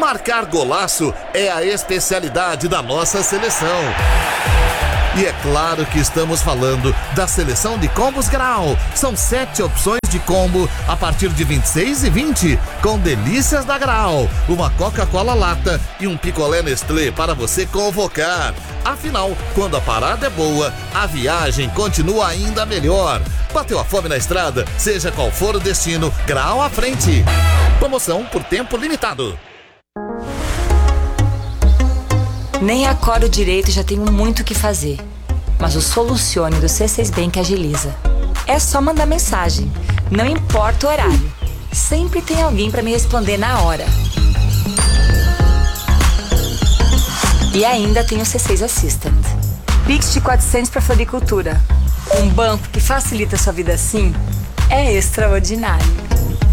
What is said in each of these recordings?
Marcar golaço é a especialidade da nossa seleção. E é claro que estamos falando da seleção de combos Grau. São 7 opções de combo a partir de 26,20, com delícias da Grau, uma Coca-Cola lata e um picolé Nestlé para você convocar. Afinal, quando a parada é boa, a viagem continua ainda melhor. Bateu a fome na estrada? Seja qual for o destino, Grau à frente. Promoção por tempo limitado. Nem acordo direito e já tenho muito o que fazer. Mas o Solucione do C6 Bank agiliza. É só mandar mensagem. Não importa o horário. Sempre tem alguém para me responder na hora. E ainda tem o C6 Assistant. Pix de 400 para floricultura. Um banco que facilita a sua vida assim é extraordinário.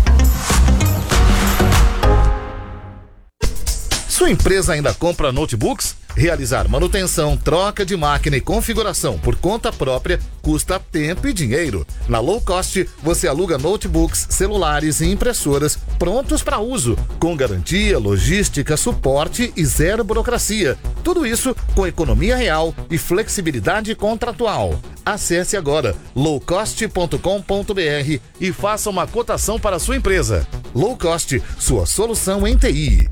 Sua empresa ainda compra notebooks? Realizar manutenção, troca de máquina e configuração por conta própria custa tempo e dinheiro. Na Low Cost, você aluga notebooks, celulares e impressoras prontos para uso, com garantia, logística, suporte e zero burocracia. Tudo isso com economia real e flexibilidade contratual. Acesse agora lowcost.com.br e faça uma cotação para a sua empresa. Low Cost, sua solução em TI.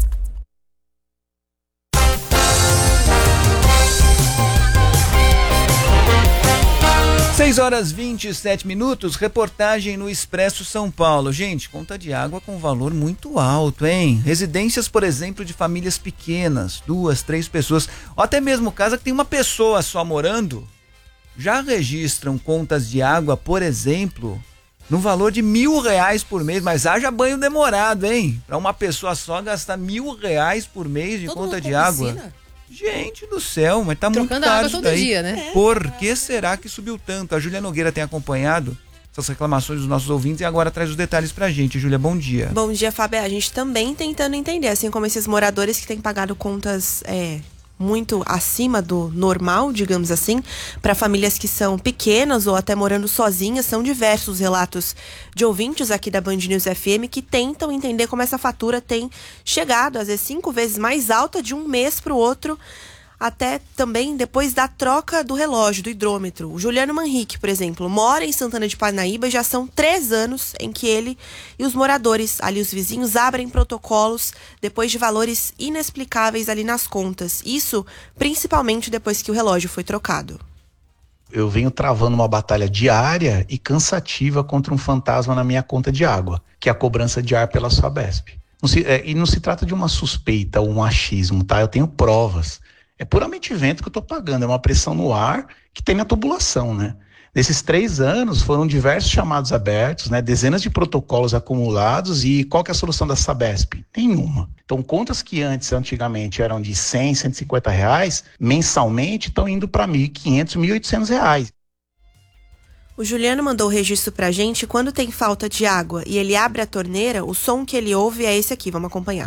6h27, reportagem no Expresso São Paulo. Gente, conta de água com valor muito alto, hein? Residências, por exemplo, de famílias pequenas, 2, 3 pessoas, ou até mesmo casa que tem uma pessoa só morando, já registram contas de água, por exemplo, no valor de R$1.000 por mês, mas haja banho demorado, hein? Para uma pessoa só gastar R$1.000 por mês de conta de água. Piscina? Gente do céu, mas tá muito caro isso daí. Dia, né? Por que será que subiu tanto? A Júlia Nogueira tem acompanhado essas reclamações dos nossos ouvintes e agora traz os detalhes pra gente. Júlia, bom dia. Bom dia, Fábio. A gente também tentando entender, assim como esses moradores que têm pagado contas muito acima do normal, digamos assim, para famílias que são pequenas ou até morando sozinhas. São diversos relatos de ouvintes aqui da Band News FM que tentam entender como essa fatura tem chegado, às vezes 5 vezes mais alta de um mês para o outro, até também depois da troca do relógio, do hidrômetro. O Juliano Manrique, por exemplo, mora em Santana de Parnaíba e já são 3 anos em que ele e os moradores, ali os vizinhos, abrem protocolos depois de valores inexplicáveis ali nas contas. Isso principalmente depois que o relógio foi trocado. Eu venho travando uma batalha diária e cansativa contra um fantasma na minha conta de água, que é a cobrança de ar pela Sabesp. E não se trata de uma suspeita ou um achismo, tá? Eu tenho provas. É puramente vento que eu estou pagando, é uma pressão no ar que tem na tubulação, né? Nesses 3 anos foram diversos chamados abertos, né? Dezenas de protocolos acumulados e qual que é a solução da Sabesp? Nenhuma. Então contas que antigamente eram de R$100, R$150, mensalmente estão indo para R$1.500, R$1.800. O Juliano mandou o registro pra gente. Quando tem falta de água e ele abre a torneira, o som que ele ouve é esse aqui, vamos acompanhar.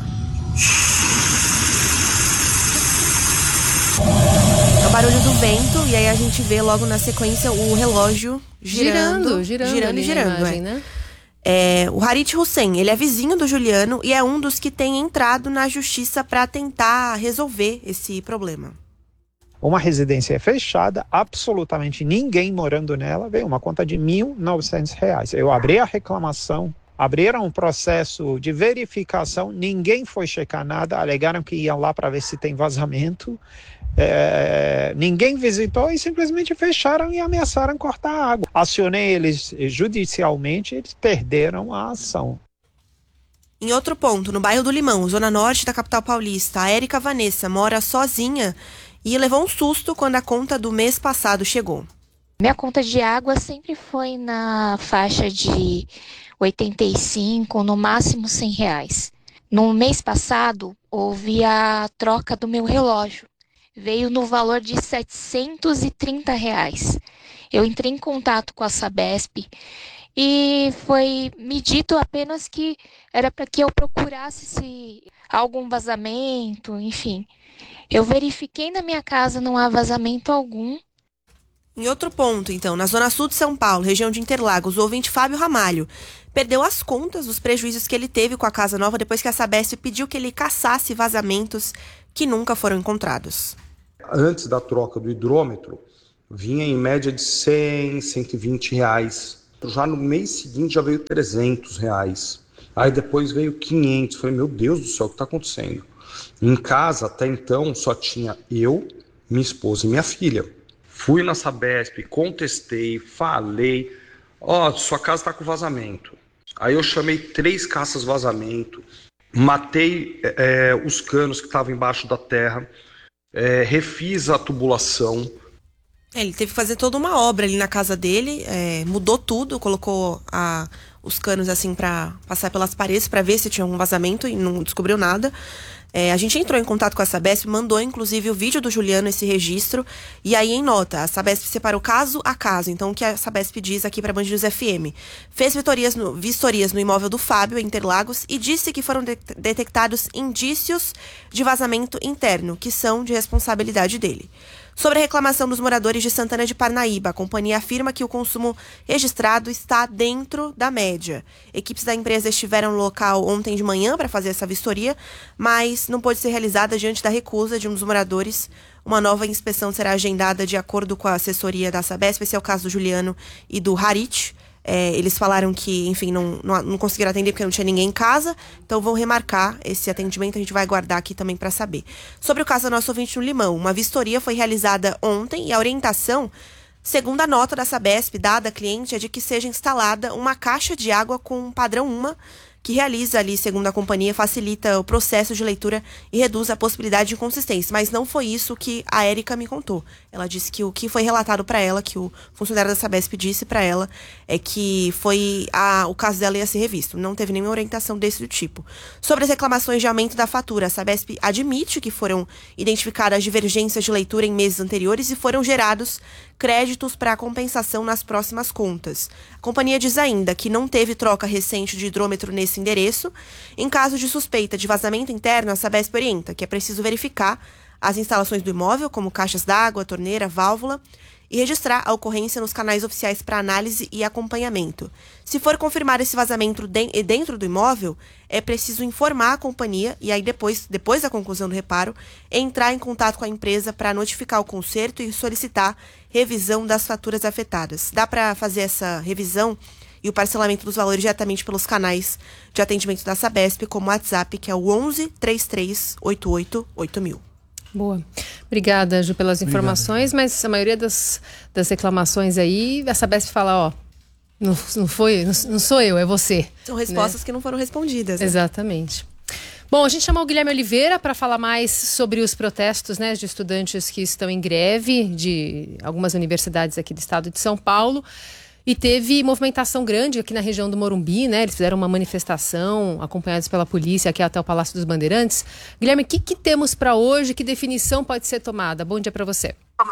É o barulho do vento, e aí a gente vê logo na sequência o relógio girando. Imagem, né? O Harit Hussein, ele é vizinho do Juliano e é um dos que tem entrado na justiça para tentar resolver esse problema. Uma residência fechada, absolutamente ninguém morando nela, veio uma conta de R$1.900. Eu abri a reclamação, abriram um processo de verificação, ninguém foi checar nada, alegaram que iam lá para ver se tem vazamento. Ninguém visitou e simplesmente fecharam e ameaçaram cortar a água. Acionei eles judicialmente, eles perderam a ação. Em outro ponto, no bairro do Limão, zona norte da capital paulista, a Érica Vanessa mora sozinha e levou um susto quando a conta do mês passado chegou. Minha conta de água sempre foi na faixa de 85, no máximo R$100. No mês passado, houve a troca do meu relógio. Veio no valor de R$730. Eu entrei em contato com a Sabesp e foi me dito apenas que era para que eu procurasse se há algum vazamento, enfim. Eu verifiquei na minha casa, não há vazamento algum. Em outro ponto, então, na zona sul de São Paulo, região de Interlagos, o ouvinte Fábio Ramalho perdeu as contas dos prejuízos que ele teve com a casa nova depois que a Sabesp pediu que ele caçasse vazamentos que nunca foram encontrados. Antes da troca do hidrômetro, vinha em média de 100, 120 reais. Já no mês seguinte já veio 300 reais. Aí depois veio 500. Falei, meu Deus do céu, o que está acontecendo? Em casa, até então, só tinha eu, minha esposa e minha filha. Fui na Sabesp, contestei, falei, sua casa está com vazamento. Aí eu chamei 3 caças vazamento, matei os canos que estavam embaixo da terra, refiz a tubulação. Ele teve que fazer toda uma obra ali na casa dele, mudou tudo, colocou os canos assim pra passar pelas paredes pra ver se tinha algum vazamento e não descobriu nada. A gente entrou em contato com a Sabesp, mandou inclusive o vídeo do Juliano, esse registro, e aí em nota, a Sabesp separou caso a caso. Então o que a Sabesp diz aqui para Band News FM? Fez vistorias no imóvel do Fábio, em Interlagos, e disse que foram detectados indícios de vazamento interno, que são de responsabilidade dele. Sobre a reclamação dos moradores de Santana de Parnaíba, a companhia afirma que o consumo registrado está dentro da média. Equipes da empresa estiveram no local ontem de manhã para fazer essa vistoria, mas não pôde ser realizada diante da recusa de um dos moradores. Uma nova inspeção será agendada de acordo com a assessoria da Sabesp. Esse é o caso do Juliano e do Harit. Eles falaram que, enfim, não conseguiram atender porque não tinha ninguém em casa, então vão remarcar esse atendimento, a gente vai aguardar aqui também para saber. Sobre o caso do nosso ouvinte no Limão, uma vistoria foi realizada ontem e a orientação, segundo a nota da Sabesp dada à cliente, é de que seja instalada uma caixa de água com padrão UMA, que realiza ali, segundo a companhia, facilita o processo de leitura e reduz a possibilidade de inconsistência. Mas não foi isso que a Érica me contou. Ela disse que o que foi relatado para ela, que o funcionário da Sabesp disse para ela, é que o caso dela ia ser revisto. Não teve nenhuma orientação desse tipo. Sobre as reclamações de aumento da fatura, a Sabesp admite que foram identificadas divergências de leitura em meses anteriores e foram gerados créditos para compensação nas próximas contas. A companhia diz ainda que não teve troca recente de hidrômetro nesse endereço. Em caso de suspeita de vazamento interno, a Sabesp orienta que é preciso verificar as instalações do imóvel, como caixas d'água, torneira, válvula, e registrar a ocorrência nos canais oficiais para análise e acompanhamento. Se for confirmar esse vazamento dentro do imóvel, é preciso informar a companhia e aí depois da conclusão do reparo, entrar em contato com a empresa para notificar o conserto e solicitar revisão das faturas afetadas. Dá para fazer essa revisão e o parcelamento dos valores diretamente pelos canais de atendimento da Sabesp, como o WhatsApp, que é o 11 33 88 8000. Boa. Obrigada, Ju, pelas informações, mas a maioria das reclamações aí, a Sabesp fala, não sou eu, é você. São respostas que não foram respondidas. Né? Exatamente. Bom, a gente chamou o Guilherme Oliveira para falar mais sobre os protestos, de estudantes que estão em greve de algumas universidades aqui do estado de São Paulo. E teve movimentação grande aqui na região do Morumbi, Eles fizeram uma manifestação acompanhados pela polícia aqui até o Palácio dos Bandeirantes. Guilherme, o que temos para hoje? Que definição pode ser tomada? Bom dia para você.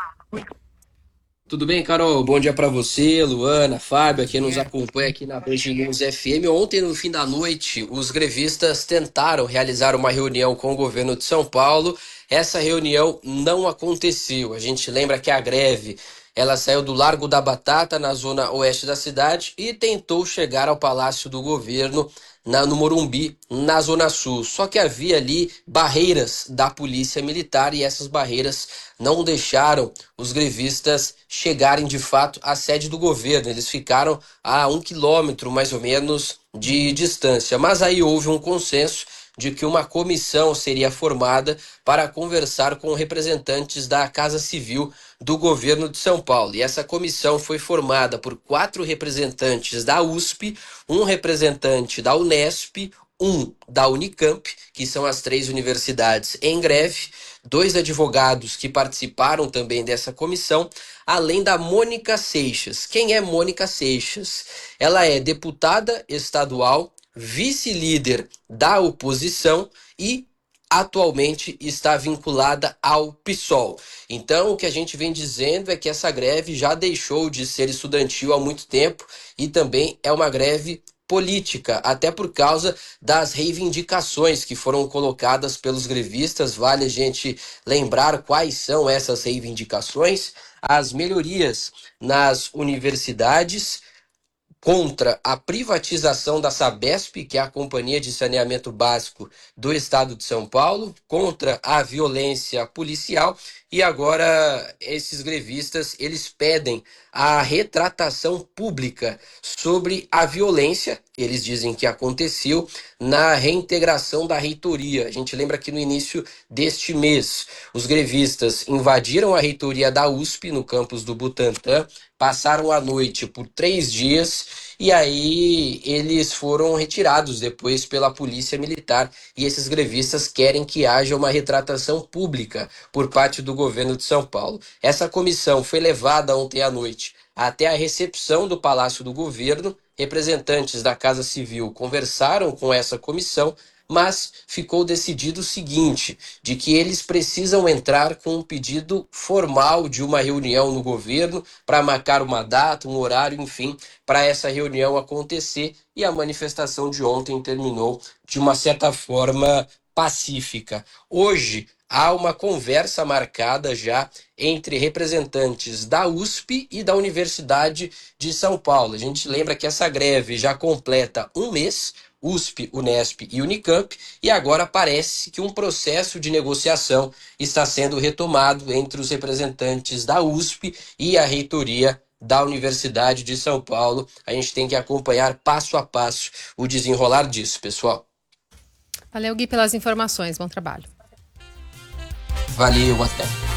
Tudo bem, Carol? Bom dia para você, Luana, Fábio, quem nos acompanha aqui na Band News FM. Ontem, no fim da noite, os grevistas tentaram realizar uma reunião com o governo de São Paulo. Essa reunião não aconteceu. A gente lembra que a greve ela saiu do Largo da Batata, na zona oeste da cidade, e tentou chegar ao Palácio do Governo, no Morumbi, na zona sul. Só que havia ali barreiras da polícia militar e essas barreiras não deixaram os grevistas chegarem de fato à sede do governo. Eles ficaram a 1 quilômetro mais ou menos de distância. Mas aí houve um consenso de que uma comissão seria formada para conversar com representantes da Casa Civil do governo de São Paulo. E essa comissão foi formada por 4 representantes da USP, um representante da Unesp, um da Unicamp, que são as 3 universidades em greve, 2 advogados que participaram também dessa comissão, além da Mônica Seixas. Quem é Mônica Seixas? Ela é deputada estadual, vice-líder da oposição e atualmente está vinculada ao PSOL. Então, o que a gente vem dizendo é que essa greve já deixou de ser estudantil há muito tempo e também é uma greve política, até por causa das reivindicações que foram colocadas pelos grevistas. Vale a gente lembrar quais são essas reivindicações: as melhorias nas universidades, contra a privatização da Sabesp, que é a Companhia de Saneamento Básico do Estado de São Paulo, contra a violência policial, e agora esses grevistas, eles pedem a retratação pública sobre a violência, eles dizem que aconteceu na reintegração da reitoria. A gente lembra que no início deste mês, os grevistas invadiram a reitoria da USP, no campus do Butantã, passaram a noite por 3 dias e aí eles foram retirados depois pela polícia militar, e esses grevistas querem que haja uma retratação pública por parte do governo de São Paulo. Essa comissão foi levada ontem à noite até a recepção do Palácio do Governo. Representantes da Casa Civil conversaram com essa comissão, mas ficou decidido o seguinte, de que eles precisam entrar com um pedido formal de uma reunião no governo para marcar uma data, um horário, enfim, para essa reunião acontecer, e a manifestação de ontem terminou de uma certa forma pacífica. Hoje há uma conversa marcada já entre representantes da USP e da Universidade de São Paulo. A gente lembra que essa greve já completa um mês, USP, Unesp e Unicamp, e agora parece que um processo de negociação está sendo retomado entre os representantes da USP e a reitoria da Universidade de São Paulo. A gente tem que acompanhar passo a passo o desenrolar disso, pessoal. Valeu, Gui, pelas informações. Bom trabalho. Valeu, até.